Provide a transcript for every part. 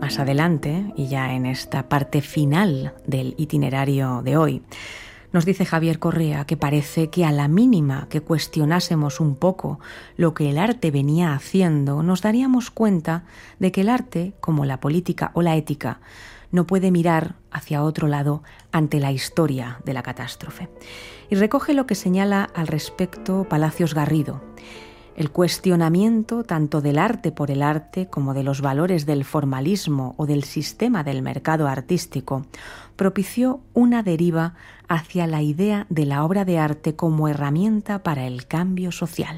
Más adelante, y ya en esta parte final del itinerario de hoy, nos dice Javier Correa que parece que a la mínima que cuestionásemos un poco lo que el arte venía haciendo, nos daríamos cuenta de que el arte, como la política o la ética, no puede mirar hacia otro lado ante la historia de la catástrofe. Y recoge lo que señala al respecto Palacios Garrido. El cuestionamiento tanto del arte por el arte como de los valores del formalismo o del sistema del mercado artístico propició una deriva hacia la idea de la obra de arte como herramienta para el cambio social.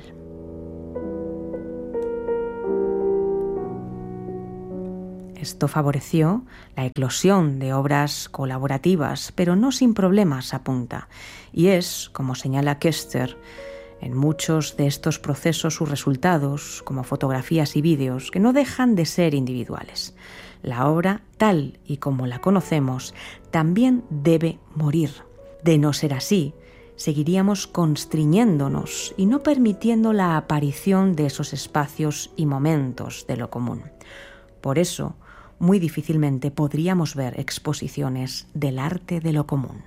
Esto favoreció la eclosión de obras colaborativas, pero no sin problemas, apunta, y es, como señala Koester, en muchos de estos procesos sus resultados, como fotografías y vídeos, que no dejan de ser individuales. La obra, tal y como la conocemos, también debe morir. De no ser así, seguiríamos constriñéndonos y no permitiendo la aparición de esos espacios y momentos de lo común. Por eso, muy difícilmente podríamos ver exposiciones del arte de lo común.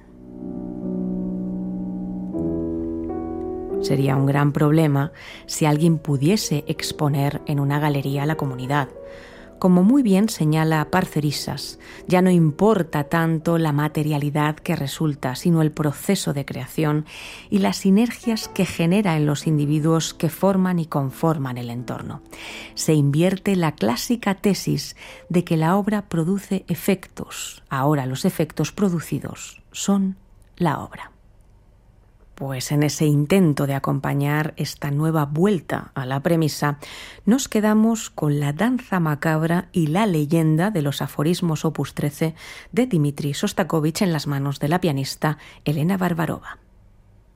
Sería un gran problema si alguien pudiese exponer en una galería a la comunidad. Como muy bien señala Parcerisas, ya no importa tanto la materialidad que resulta, sino el proceso de creación y las sinergias que genera en los individuos que forman y conforman el entorno. Se invierte la clásica tesis de que la obra produce efectos. Ahora los efectos producidos son la obra. Pues en ese intento de acompañar esta nueva vuelta a la premisa, nos quedamos con la danza macabra y la leyenda de los aforismos opus 13 de Dmitri Shostakóvich en las manos de la pianista Elena Barbarova.